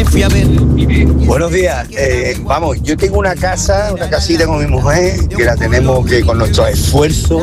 fui a ver. Buenos días. Vamos, yo tengo una casita con mi mujer, que la tenemos que con nuestro esfuerzo,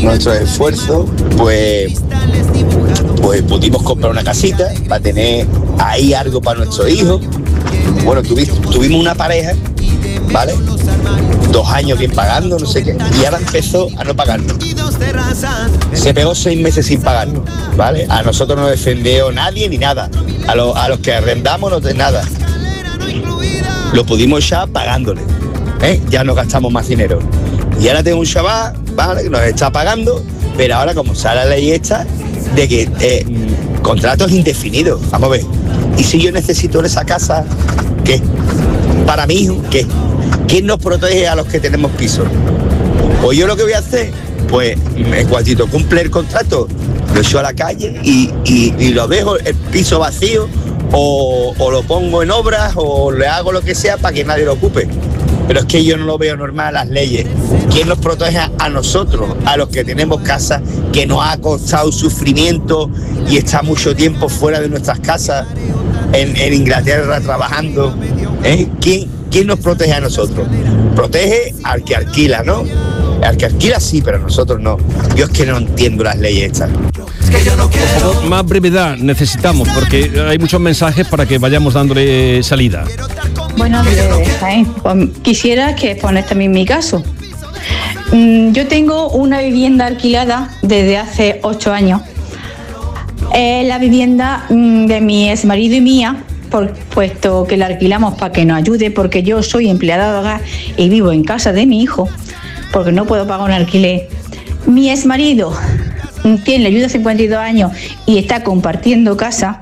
pues pudimos comprar una casita para tener ahí algo para nuestros hijos. Bueno, tuvimos una pareja, ¿vale? 2 años bien pagando, no sé qué, y ahora empezó a no pagarnos. Se pegó 6 meses sin pagarnos, ¿vale? A nosotros no defendió nadie ni nada. A los que arrendamos no de nada. Lo pudimos echar pagándole, ya no gastamos más dinero. Y ahora tengo un chaval, ¿vale?, que nos está pagando, pero ahora como sale la ley esta de que contratos indefinidos, vamos a ver. Y si yo necesito esa casa, ¿qué? Para mi hijo, ¿qué? ¿Quién nos protege a los que tenemos pisos? Pues yo lo que voy a hacer, pues en cuantito cumple el contrato, lo echo a la calle y lo dejo el piso vacío o lo pongo en obras o le hago lo que sea para que nadie lo ocupe. Pero es que yo no lo veo normal, las leyes. ¿Quién nos protege a nosotros, a los que tenemos casa, que nos ha costado sufrimiento y está mucho tiempo fuera de nuestras casas, en Inglaterra trabajando? ¿Quién nos protege a nosotros? Protege al que alquila, ¿no? Al que alquila sí, pero nosotros no. Yo es que no entiendo las leyes estas. Por favor, más brevedad necesitamos, porque hay muchos mensajes para que vayamos dándole salida. Buenos días, pues quisiera que pones también mi caso. Yo tengo una vivienda alquilada desde hace 8 años. La vivienda de mi exmarido y mía, puesto que la alquilamos para que nos ayude, porque yo soy empleada de hogar y vivo en casa de mi hijo, porque no puedo pagar un alquiler. Mi exmarido tiene la ayuda 52 años y está compartiendo casa.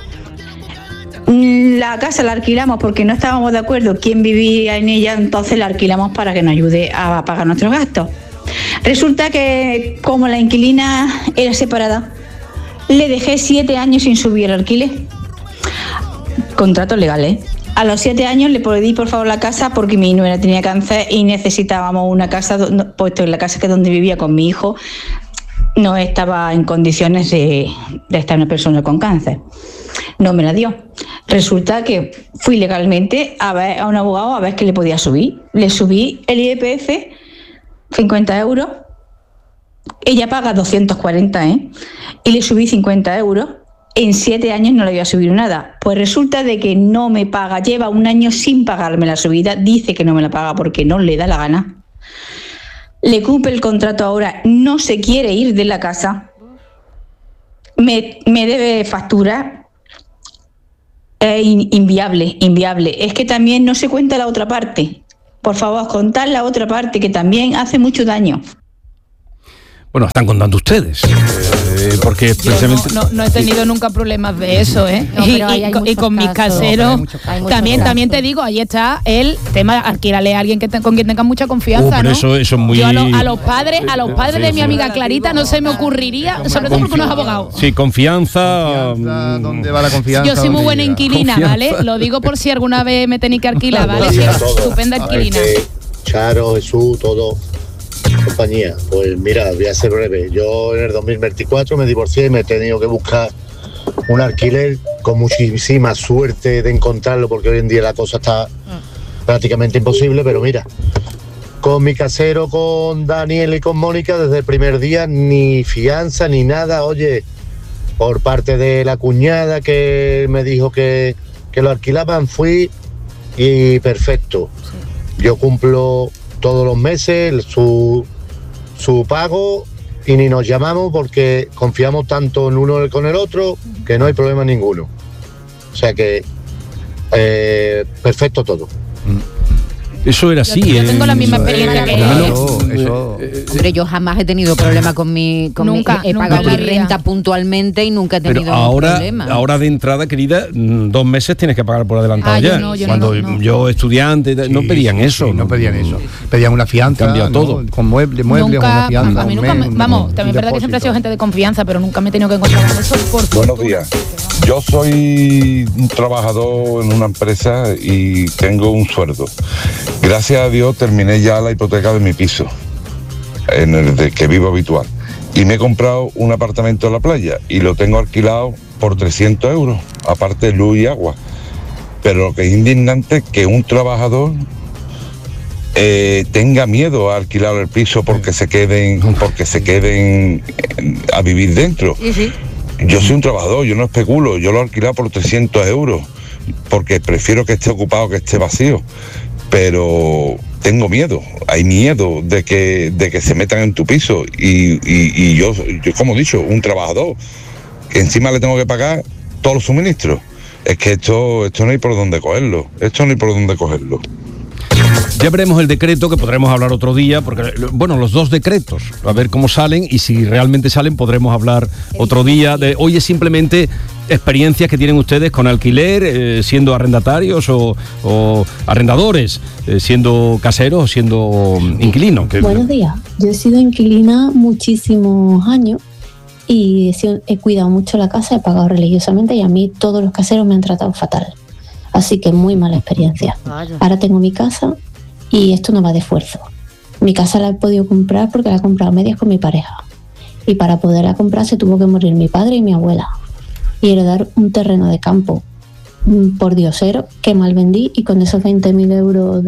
La casa la alquilamos porque no estábamos de acuerdo quién vivía en ella, entonces la alquilamos para que nos ayude a pagar nuestros gastos. Resulta que como la inquilina era separada, le dejé 7 años sin subir el alquiler. Contratos legales. A los 7 años le pedí por favor la casa porque mi nuera tenía cáncer y necesitábamos una casa, puesto en la casa que donde vivía con mi hijo no estaba en condiciones de estar una persona con cáncer. No me la dio. Resulta que fui legalmente a ver a un abogado a ver qué le podía subir. Le subí el IRPF 50 euros. Ella paga 240, y le subí 50 euros. En 7 años no le voy a subir nada. Pues resulta de que no me paga. Lleva 1 año sin pagarme la subida. Dice que no me la paga porque no le da la gana. Le cumple el contrato ahora. No se quiere ir de la casa. Me debe facturar. Es inviable. Es que también no se cuenta la otra parte. Por favor, contad la otra parte que también hace mucho daño. Bueno, están contando ustedes, porque precisamente... No he tenido nunca problemas de eso, No, y con mis caseros, también te digo, ahí está el tema, alquílale a alguien con quien tengas mucha confianza, pero ¿no? Eso es muy... Yo a los padres de mi amiga Clarita no se me ocurriría, sobre todo porque uno es abogado. Sí, confianza. ¿Dónde va la confianza? Yo soy muy buena inquilina, ¿vale? Lo digo por si alguna vez me tenéis que alquilar, ¿vale? Sí, estupenda inquilina. Charo, Jesús, todo... compañía, pues mira, voy a ser breve. Yo en el 2024 me divorcié y me he tenido que buscar un alquiler con muchísima suerte de encontrarlo, porque hoy en día la cosa está prácticamente imposible, pero mira, con mi casero, con Daniel y con Mónica, desde el primer día ni fianza ni nada. Oye, por parte de la cuñada que me dijo que lo alquilaban, fui y perfecto. Yo cumplo todos los meses su pago y ni nos llamamos porque confiamos tanto en uno con el otro que no hay problema ninguno. O sea que perfecto todo. Eso era así. Yo tengo la misma experiencia que él. Hombre, yo jamás he tenido problema con mi... he pagado mi renta puntualmente y nunca he tenido problema. Ahora de entrada, querida, 2 meses tienes que pagar por adelantado ya. Cuando yo estudiante, no pedían eso. No pedían eso. Pedían una fianza. Cambiado todo. Con muebles, una fianza. A mí nunca vamos, también es verdad que siempre he sido gente de confianza, pero nunca me he tenido que encontrar con eso. Buenos días. Yo soy un trabajador en una empresa y tengo un sueldo. Gracias a Dios terminé ya la hipoteca de mi piso, en el de que vivo habitual. Y me he comprado un apartamento en la playa y lo tengo alquilado por 300 euros, aparte de luz y agua. Pero lo que es indignante es que un trabajador tenga miedo a alquilar el piso porque se queden a vivir dentro. Sí. Yo soy un trabajador, yo no especulo, yo lo he alquilado por 300 euros porque prefiero que esté ocupado que esté vacío, pero tengo miedo, hay miedo de que se metan en tu piso y yo como he dicho, un trabajador, encima le tengo que pagar todos los suministros. Es que esto no hay por dónde cogerlo, Ya veremos el decreto, que podremos hablar otro día, porque, bueno, los dos decretos, a ver cómo salen, y si realmente salen podremos hablar otro día. Hoy es simplemente experiencias que tienen ustedes con alquiler, siendo arrendatarios o arrendadores, siendo caseros o siendo inquilinos. Buenos días, yo he sido inquilina muchísimos años y he cuidado mucho la casa, he pagado religiosamente y a mí todos los caseros me han tratado fatal. Así que muy mala experiencia. Ahora tengo mi casa y esto no va de esfuerzo. Mi casa la he podido comprar porque la he comprado a medias con mi pareja. Y para poderla comprar se tuvo que morir mi padre y mi abuela. Y heredar un terreno de campo por diosero que mal vendí, y con esos 20.000 euros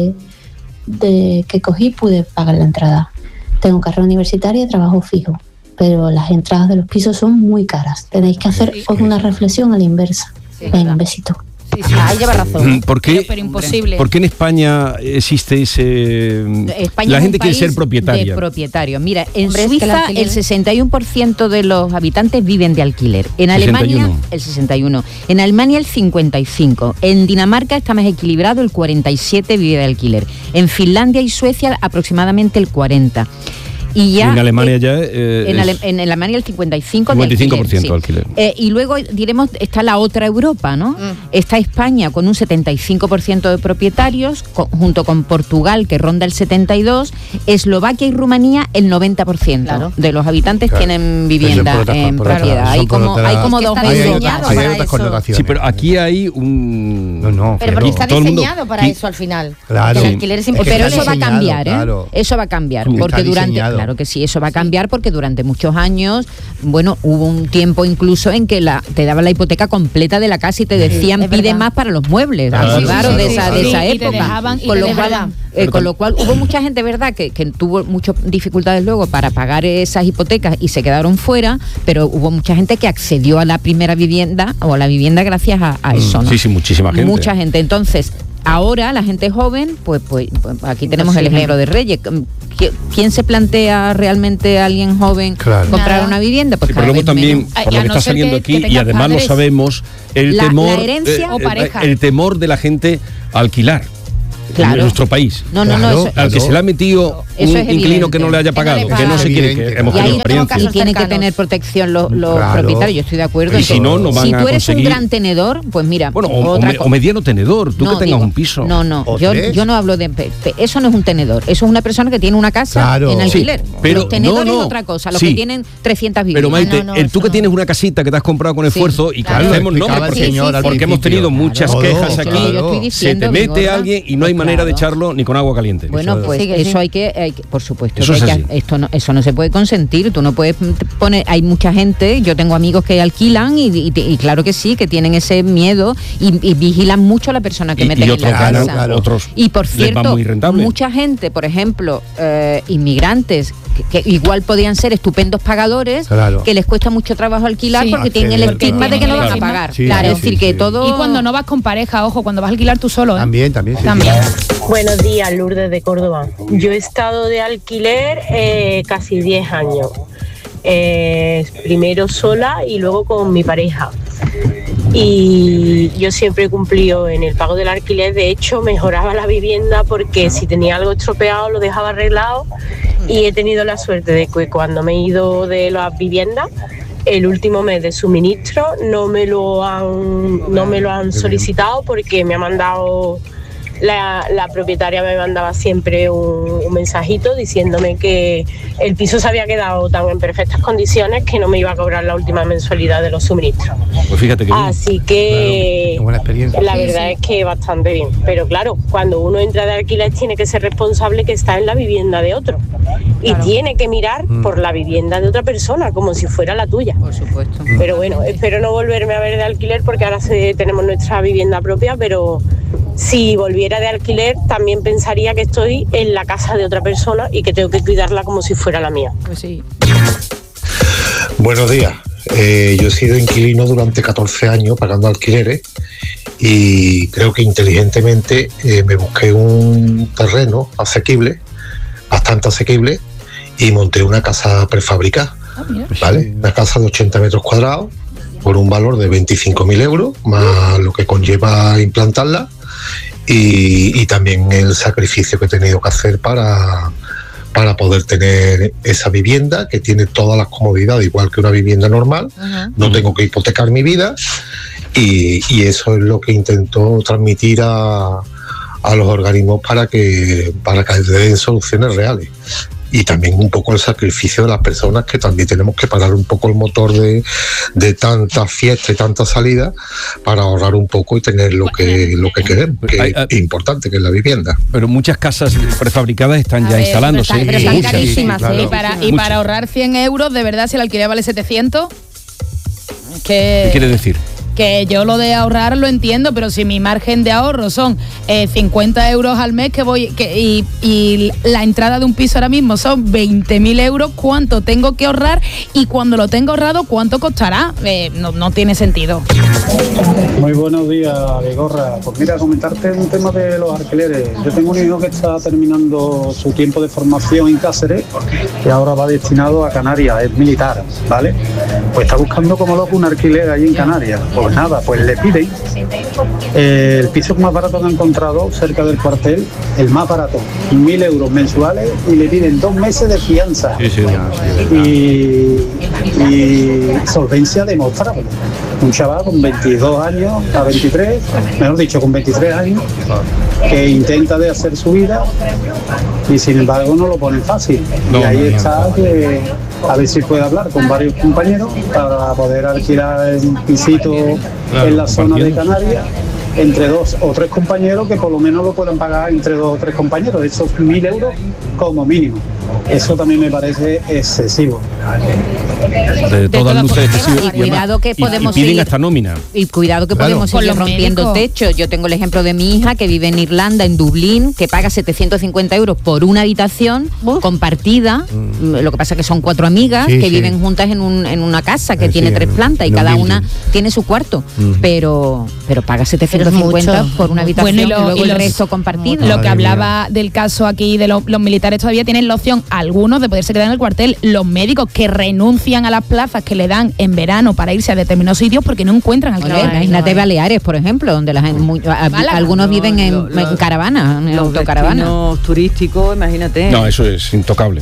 que cogí pude pagar la entrada. Tengo carrera universitaria y trabajo fijo, pero las entradas de los pisos son muy caras. Tenéis que hacer una reflexión a la inversa. Venga, un besito. Ahí lleva razón. ¿Por qué, pero imposible. ¿Por qué en España existe ese... España la es gente un quiere país ser propietaria? De propietario. Mira, en Suiza el 61% de los habitantes viven de alquiler. En Alemania 61. El 61. En Alemania el 55. En Dinamarca está más equilibrado, el 47 vive de alquiler. En Finlandia y Suecia aproximadamente el 40. Y ya, en Alemania en Alemania el 55% de alquiler. Y luego diremos, está la otra Europa, ¿no? Está España con un 75% de propietarios, junto con Portugal, que ronda el 72%, Eslovaquia y Rumanía el 90% de los habitantes tienen vivienda en propiedad. Hay como dos Sí, pero aquí hay un... No. Pero porque está diseñado para eso al final. Claro. El alquiler es imposible. Pero eso va a cambiar, Eso va a cambiar, porque Claro que sí, eso va a cambiar porque durante muchos años, bueno, hubo un tiempo incluso en que te daban la hipoteca completa de la casa y te decían pide más para los muebles, de esa época. Con lo cual hubo mucha gente, ¿verdad?, que tuvo muchas dificultades luego para pagar esas hipotecas y se quedaron fuera, pero hubo mucha gente que accedió a la primera vivienda o a la vivienda gracias a eso, ¿no? Sí, muchísima gente. Mucha gente. Entonces, ahora la gente joven, pues aquí tenemos el ejemplo de Reyes. ¿Quién se plantea realmente a alguien joven comprar una vivienda? Pues pero luego también, por lo que está saliendo aquí, y además lo sabemos, el temor, la herencia o pareja. El temor de la gente a alquilar. En nuestro país. Al que se le ha metido un inquilino que no le haya pagado, que no se quiere, que hemos tenido experiencia. Y tienen que tener protección los propietarios, yo estoy de acuerdo. Y si no van a conseguir. Si tú eres un gran tenedor, pues mira. Bueno, o mediano tenedor, tú que tengas un piso. Yo no hablo de... Eso no es un tenedor, eso es una persona que tiene una casa en alquiler. Pero los tenedores es otra cosa, los que tienen 300 viviendas. Pero Maite, tú que tienes una casita que te has comprado con esfuerzo y que hacemos nombres porque hemos tenido muchas quejas aquí, se te mete alguien y no hay manera de echarlo ni con agua caliente. Bueno, pues eso hay que por supuesto, eso no se puede consentir. Tú no puedes poner, hay mucha gente, yo tengo amigos que alquilan y claro que sí, que tienen ese miedo y vigilan mucho a la persona que meten en la casa. Y por cierto, mucha gente, por ejemplo, inmigrantes que igual podían ser estupendos pagadores, que les cuesta mucho trabajo alquilar porque tienen el estigma de que no van a pagar. Es decir, que todo... Y cuando no vas con pareja, ojo, cuando vas a alquilar tú solo. También. Buenos días, Lourdes de Córdoba. Yo he estado de alquiler casi 10 años. Primero sola y luego con mi pareja. Y yo siempre he cumplido en el pago del alquiler. De hecho, mejoraba la vivienda porque si tenía algo estropeado lo dejaba arreglado. Y he tenido la suerte de que cuando me he ido de las viviendas, el último mes de suministro no me lo han solicitado porque me ha mandado la propietaria me mandaba siempre un mensajito diciéndome que el piso se había quedado tan en perfectas condiciones que no me iba a cobrar la última mensualidad de los suministros. Pues fíjate que así que buena experiencia. La verdad es que bastante bien, pero claro, cuando uno entra de alquiler tiene que ser responsable que está en la vivienda de otro y tiene que mirar por la vivienda de otra persona como si fuera la tuya. Por supuesto. Pero bueno, espero no volverme a ver de alquiler porque ahora tenemos nuestra vivienda propia, pero si volviera de alquiler también pensaría que estoy en la casa de otra persona y que tengo que cuidarla como si fuera la mía. Pues sí. Buenos días. Yo he sido inquilino durante 14 años pagando alquileres y creo que inteligentemente me busqué un terreno asequible, bastante asequible, y monté una casa prefabricada, ¿vale? Una casa de 80 metros cuadrados por un valor de 25.000 euros, más lo que conlleva implantarla y también el sacrificio que he tenido que hacer para poder tener esa vivienda que tiene todas las comodidades igual que una vivienda normal. No tengo que hipotecar mi vida y eso es lo que intento transmitir a los organismos para que den soluciones reales. Y también un poco el sacrificio de las personas, que también tenemos que parar un poco el motor de tanta fiesta y tanta salida para ahorrar un poco y tener lo que queremos, que es importante, que es la vivienda. Pero muchas casas prefabricadas están ya instalándose. Pero están carísimas, claro. Y para ahorrar 100 euros, de verdad, si el alquiler vale 700, ¿qué quiere decir? Que yo lo de ahorrar lo entiendo, pero si mi margen de ahorro son 50 euros al mes y la entrada de un piso ahora mismo son 20.000 euros, ¿cuánto tengo que ahorrar? Y cuando lo tengo ahorrado, ¿cuánto costará? No tiene sentido. Muy buenos días, Vigorra. Pues mira, comentarte un tema de los alquileres. Yo tengo un hijo que está terminando su tiempo de formación en Cáceres y ahora va destinado a Canarias, es militar, ¿vale? Pues está buscando como loco un alquiler allí en Canarias. Pues nada, pues le piden el piso más barato que han encontrado cerca del cuartel, el más barato, 1.000 euros mensuales, y le piden 2 meses de fianza y solvencia demostrable. Un chaval con 22 años a 23, mejor dicho, con 23 años, que intenta de hacer su vida y sin embargo no lo ponen fácil. Y ahí está que a ver si puede hablar con varios compañeros para poder alquilar un pisito en la zona de Canarias entre 2 o 3 compañeros, que por lo menos lo puedan pagar entre 2 o 3 compañeros, esos 1.000 euros como mínimo. Eso también me parece excesivo. De todas luces excesivo. Y cuidado que podemos piden hasta nómina. Y cuidado que podemos seguir rompiendo techos. Yo tengo el ejemplo de mi hija que vive en Irlanda, en Dublín, que paga 750 euros por una habitación compartida. Lo que pasa es que son 4 amigas que viven juntas en una casa que tiene 3 plantas y cada una tiene su cuarto. Pero paga 750 por una habitación y luego el resto compartido. Lo que hablaba del caso aquí de los militares, todavía tienen la opción algunos de poderse quedar en el cuartel. Los médicos que renuncian a las plazas que le dan en verano para irse a determinados sitios porque no encuentran alquiler. Imagínate Baleares, por ejemplo, donde algunos viven en caravanas, en autocaravanas. Los turísticos, imagínate. No, eso es intocable.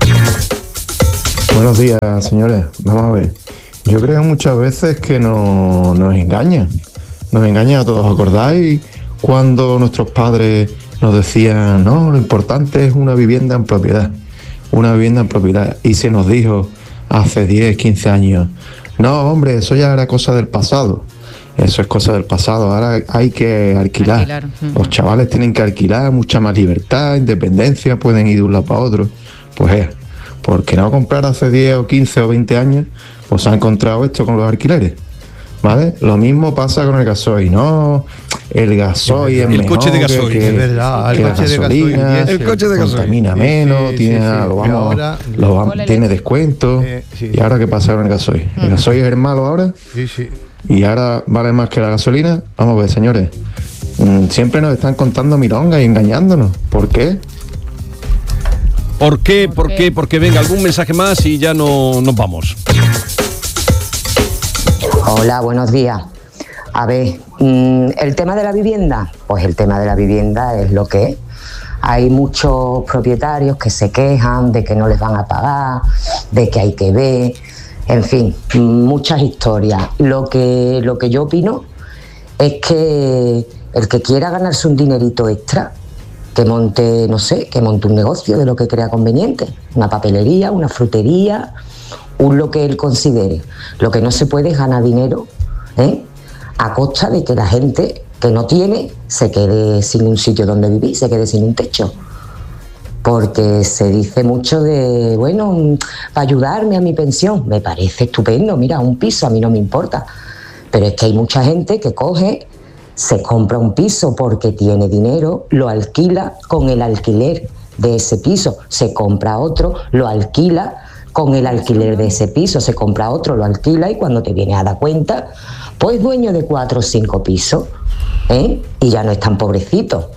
Buenos días, señores. Vamos a ver. Yo creo muchas veces que nos engañan. Nos engañan a todos. ¿Acordáis cuando nuestros padres nos decían, no, lo importante es una vivienda en propiedad? Una vivienda en propiedad. Y se nos dijo hace 10, 15 años, no, hombre, eso ya era cosa del pasado. Eso es cosa del pasado. Ahora hay que alquilar. Los chavales tienen que alquilar, mucha más libertad, independencia, pueden ir de un lado para otro. Pues porque no comprar hace 10 o 15 o 20 años, pues se ha encontrado esto con los alquileres. ¿Vale? Lo mismo pasa con el gasoil, ¿no? El gasoil es mejor. El coche de gasoil, es verdad. El coche de gasolina, el coche de gasoil contamina menos, tiene descuento. ¿Y ahora qué pasa con el gasoil? ¿El gasoil es el malo ahora? ¿Y ahora vale más que la gasolina? Vamos a ver, señores. Siempre nos están contando milongas y engañándonos. ¿Por qué? ¿Por qué? Porque venga, algún mensaje más y ya no nos vamos. Hola, buenos días. A ver, el tema de la vivienda, pues el tema de la vivienda es lo que es. Hay muchos propietarios que se quejan de que no les van a pagar, de que hay que ver, en fin, muchas historias. Lo que yo opino es que el que quiera ganarse un dinerito extra, que monte, no sé, que monte un negocio de lo que crea conveniente, una papelería, una frutería, lo que él considere. Lo que no se puede es ganar dinero, a costa de que la gente que no tiene se quede sin un sitio donde vivir, se quede sin un techo. Porque se dice mucho de, bueno, para ayudarme a mi pensión, me parece estupendo, mira, un piso a mí no me importa, pero es que hay mucha gente que coge, se compra un piso porque tiene dinero, lo alquila con el alquiler de ese piso, se compra otro, lo alquila con el alquiler de ese piso, se compra otro, lo alquila y cuando te vienes a dar cuenta, pues dueño de 4 o 5 pisos, y ya no es tan pobrecito,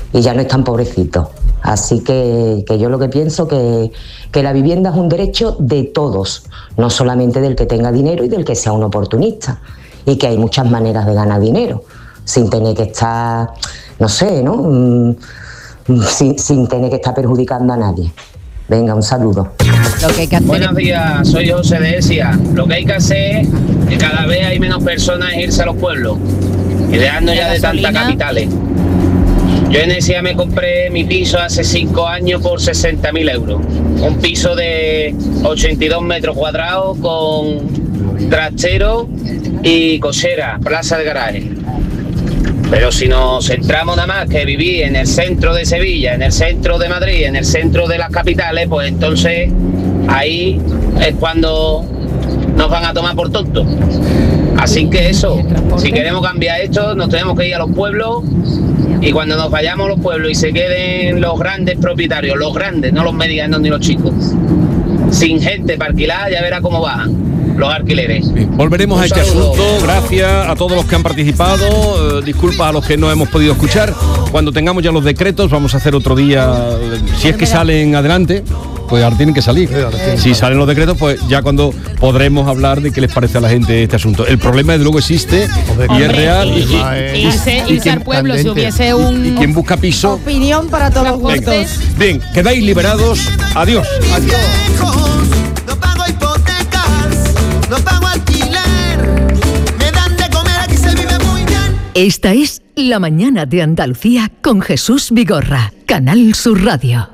Así que yo lo que pienso que la vivienda es un derecho de todos, no solamente del que tenga dinero y del que sea un oportunista, y que hay muchas maneras de ganar dinero, sin tener que estar, no sé, ¿no? Sin tener que estar perjudicando a nadie. Venga, un saludo. Lo que hay que hacer... Buenos días, soy José de Esia. Lo que hay que hacer es que cada vez hay menos personas irse a los pueblos y dejando ya de tantas capitales. Yo en Esia me compré mi piso hace 5 años por 60.000 euros. Un piso de 82 metros cuadrados con trastero y cochera, plaza de garaje. Pero si nos centramos nada más que vivir en el centro de Sevilla, en el centro de Madrid, en el centro de las capitales, pues entonces ahí es cuando nos van a tomar por tontos. Así que eso, si queremos cambiar esto, nos tenemos que ir a los pueblos, y cuando nos vayamos a los pueblos y se queden los grandes propietarios, los grandes, no los medianos ni los chicos, sin gente para alquilar, ya verá cómo bajan los alquileres. Bien, volveremos a este asunto. Gracias a todos los que han participado. Disculpas a los que no hemos podido escuchar. Cuando tengamos ya los decretos, vamos a hacer otro día, si es que salen adelante, pues ahora tienen que salir. Si salen los decretos, pues ya cuando podremos hablar de qué les parece a la gente este asunto. El problema desde luego existe y es real. Irse al pueblo, si hubiese y quien busca piso. Opinión para todos los gustos. Bien, quedáis liberados. Adiós. Adiós. No pago hipotecas, no pago alquiler, me dan de comer, aquí se vive muy bien. Esta es La Mañana de Andalucía con Jesús Vigorra, Canal Sur Radio.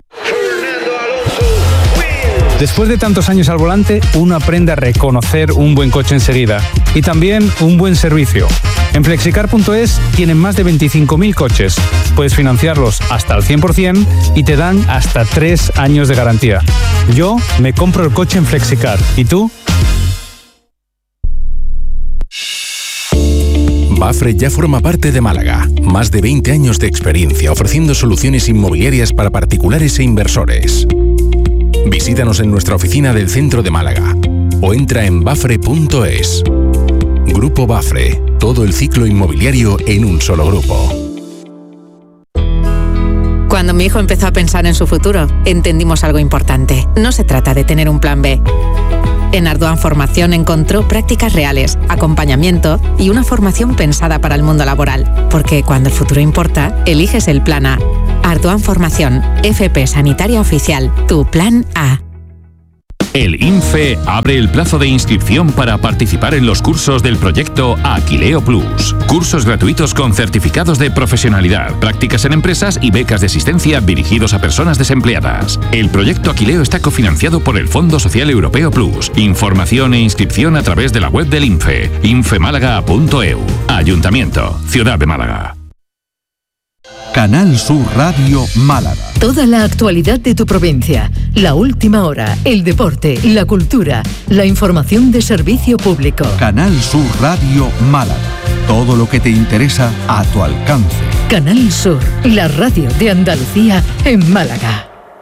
Después de tantos años al volante, uno aprende a reconocer un buen coche enseguida y también un buen servicio. En Flexicar.es tienen más de 25.000 coches. Puedes financiarlos hasta el 100% y te dan hasta 3 años de garantía. Yo me compro el coche en Flexicar. ¿Y tú? Bafre ya forma parte de Málaga. Más de 20 años de experiencia ofreciendo soluciones inmobiliarias para particulares e inversores. Visítanos en nuestra oficina del centro de Málaga o entra en bafre.es. Grupo Bafre, todo el ciclo inmobiliario en un solo grupo. Cuando mi hijo empezó a pensar en su futuro, entendimos algo importante. No se trata de tener un plan B. En Ardoan Formación encontró prácticas reales, acompañamiento y una formación pensada para el mundo laboral. Porque cuando el futuro importa, eliges el plan A. Ardoan Formación, FP Sanitaria Oficial, tu plan A. El INFE abre el plazo de inscripción para participar en los cursos del proyecto Aquileo Plus. Cursos gratuitos con certificados de profesionalidad, prácticas en empresas y becas de asistencia dirigidos a personas desempleadas. El proyecto Aquileo está cofinanciado por el Fondo Social Europeo Plus. Información e inscripción a través de la web del INFE, infemálaga.eu. Ayuntamiento, Ciudad de Málaga. Canal Sur Radio Málaga. Toda la actualidad de tu provincia, la última hora, el deporte, la cultura, la información de servicio público. Canal Sur Radio Málaga. Todo lo que te interesa a tu alcance. Canal Sur, la radio de Andalucía en Málaga.